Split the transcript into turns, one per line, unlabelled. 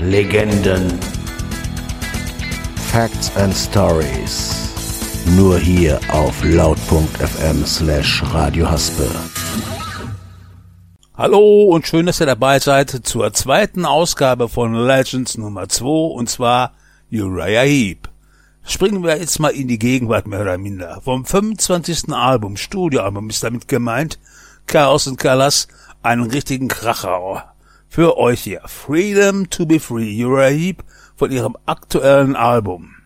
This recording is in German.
Legenden, Facts and Stories. Nur hier auf laut.fm/Radio-Haspe.
Hallo und schön, dass ihr dabei seid zur zweiten Ausgabe von Legends Nummer 2, und zwar Uriah Heep. Springen wir jetzt mal in die Gegenwart mehr oder minder. Vom 25. Album, Studioalbum ist damit gemeint, Chaos and Colors, einen richtigen Kracher. Für euch hier, Freedom to be Free, Uriah Heep von ihrem aktuellen Album.